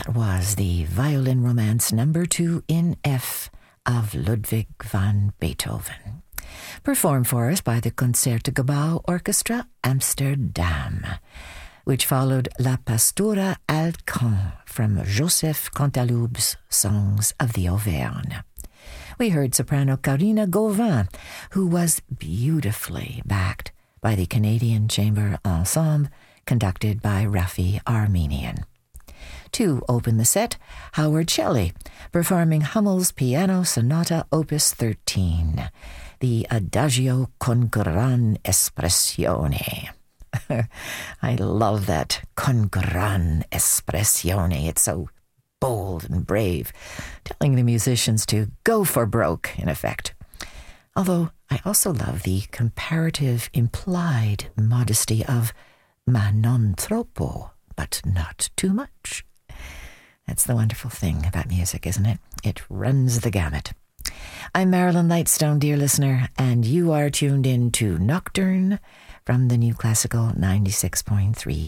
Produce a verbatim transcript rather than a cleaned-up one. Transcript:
That was the Violin Romance number two in F of Ludwig van Beethoven, performed for us by the Concertgebouw Orchestra Amsterdam, which followed La Pastora al Camp from Joseph Cantaloube's Songs of the Auvergne. We heard soprano Karina Gauvin, who was beautifully backed by the Canadian Chamber Ensemble, conducted by Rafi Armenian. To open the set, Howard Shelley, performing Hummel's Piano Sonata Opus thirteen, the Adagio con gran espressione. I love that, con gran espressione. It's so bold and brave, telling the musicians to go for broke, in effect. Although I also love the comparative implied modesty of ma non troppo, but not too much. That's the wonderful thing about music, isn't it? It runs the gamut. I'm Marilyn Lightstone, dear listener, and you are tuned in to Nocturne from the New Classical ninety-six point three